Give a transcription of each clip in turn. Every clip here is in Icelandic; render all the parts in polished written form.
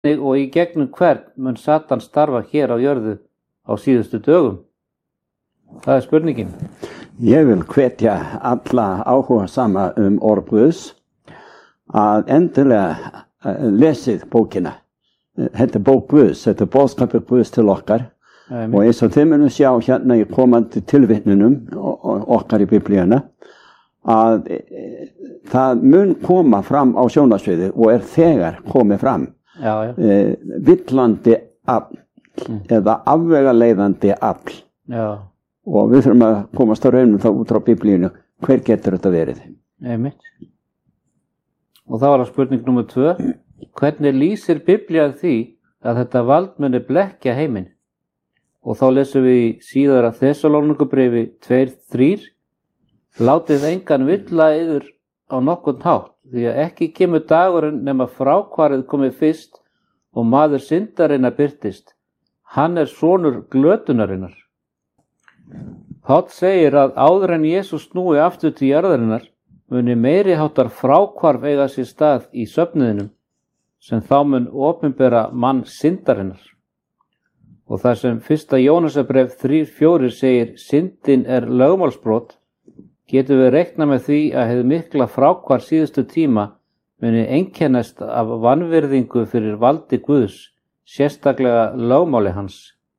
og í gegnum hvern mun Satan starfa hér á jörðu á síðustu dögum? Það spurningin. Ég vil hvetja alla áhuga sama orð Guðs að endilega lesið bókina. Þetta bók Guðs, þetta boðskapur Guðs til okkar. Amen. Og eins og þið munum sjá hérna í komandi tilvitnunum okkar í Biblíuna að það mun koma fram á sjónarsviði og þegar komið fram. Já. Villandi afl eða afvegaleiðandi afl. Já. Og við þurfum að komast á raunum þá út frá Biblíunu. Hver getur þetta verið? Einmitt. Og það var spurning nummer 2. Hvernig lýsir Biblían því að þetta vald muni blekkja heiminn? Og þá lesum við í síðara Þessalónikubréfi 2:3. Látið engan villa yður á nokkurn hátt, því að ekki kemur dagurinn nema frákvarið komið fyrst og maður syndarinnar birtist. Hann sonur glötunarinnar. Páll segir að áður en Jesús snúi aftur til jarðarinnar muni meiri háttar frákvarf eiga sér stað í söfnuðinum sem þá mun opinbera mann syndarinnar. Og þar sem 1. Jónasarbréf 3:4 segir syndin lögmálsbrot, getum við reiknað með því að hið mikla frákvarf síðustu tíma muni einkennast af vanvirðingu fyrir valdi Guðs, sérstaklega lögmáli hans.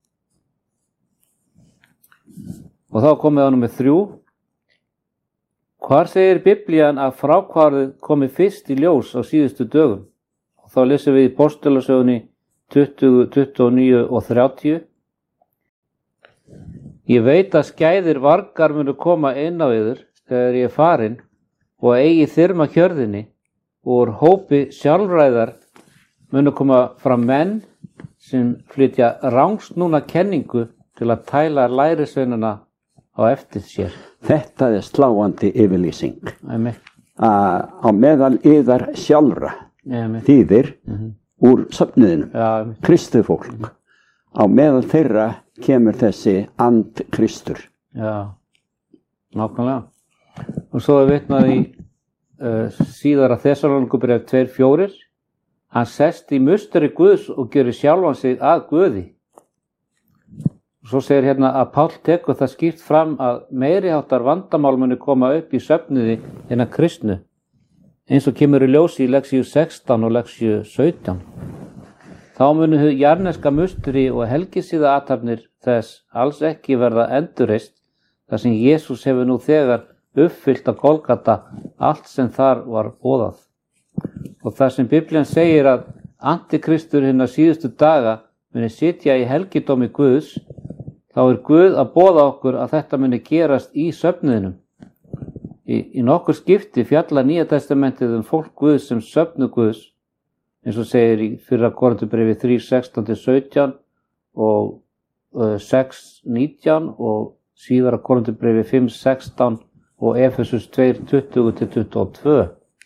Og þá komið á númer 3. Hvar segir Biblían að frákvarið komi fyrst í ljós á síðustu dögum? Og þá lesum við í Postulasögunni 20, 29 og 30. Ég veit að skæðir vargar munu koma inn á yður þegar ég farin og eigi þyrma hjörðinni og úr hópi sjálfræðar munu koma fram menn sem flytja rangsnúna kenningu til að tæla lærisveinana á eftir sér. Þetta sláandi yfirlýsing. Amen. Á meðal yðar sjálfra þýðir úr söfnuðinum, Kristi fólk. Á meðal þeirra kemur þessi andkristur. Já, nákvæmlega. Og svo vitnað í síðara Þessalónikubréf 2:4. Hann sest í musteri Guðs og gerir sjálfan sig að Guði. Svo segir hérna að Páll tekur það skýrt fram að meiri háttar vandamál muni koma upp í söfnuði innan kristnu, eins og kemur í ljósi í Lexíu 16 og Lexíu 17. Þá munu hið jarneska musteri og helgisíða athafnir þess alls ekki verða endurreist, þar sem Jesús hefur nú þegar uppfyllt á Golgata allt sem þar var boðað. Og þar sem Biblían segir að antikristur hinna síðustu daga muni sitja í helgidómi Guðs, þá Guð að boða okkur að þetta muni gerast í söfnuðinum. Í nokkur skipti fjalla Nýja testamentið fólk Guðs sem söfnu Guðs, eins og segir í 1. Korinthubréfi 3:16-17 og 6:19 og síðara Korinthubréfi 5:16 og Efesus 2:20-22.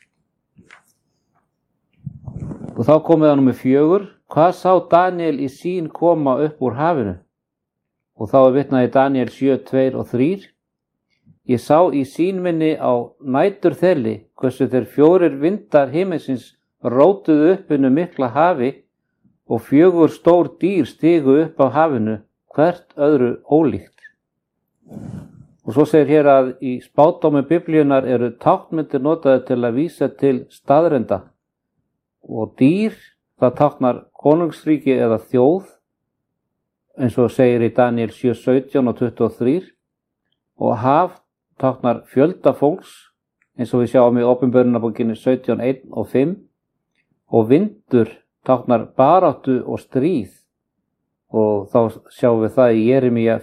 Og þá komið á númer 4. Hvað sá Daniel í sýn koma upp úr hafinu? Og þá vitnað í Daniel 7:2-3. Ég sá í sýn minni á næturþeli hversu þeir 4 vindar himinsins rótuðu upp innu mikla hafi og 4 stór dýr stigu upp á hafinu, hvert öðru ólíkt. Og svo segir hér að í spádómi Biblíunar táknmyndir notaði til að vísa til staðrenda. Og dýr, það táknar konungsríki eða þjóð, eins og segir í Daniel 7:17 og 23. Og haf táknar fjölda fólks, eins og við sjáum í Opinberunarbókinni 17:1 og 5. Og vindur táknar baráttu og stríð. Og þá sjáum við það í Jeremía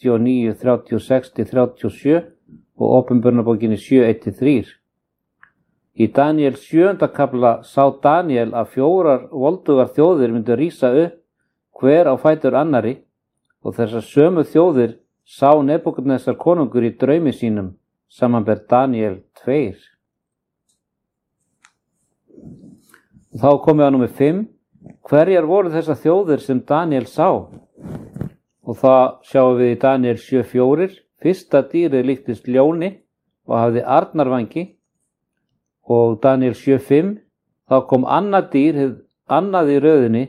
49:36-37 og Opinberunarbókinni 7:1-3. Í Daniel 7. kafla sá Daniel að 4 voldugar þjóðir myndu rísa upp hver á fætur annari og þessar sömu þjóðir sá Nebúkadnesar konungur í draumi sínum, samanber Daniel 2. Og þá komið á númer 5. Hverjar voru þessar þjóðir sem Daniel sá? Og það sjáum við í Daniel 7:4. Fyrsta dýrið líktist ljóni og hafði arnarvangi. Og Daniel 7:5. Þá kom annað dýr, hið annað í röðinni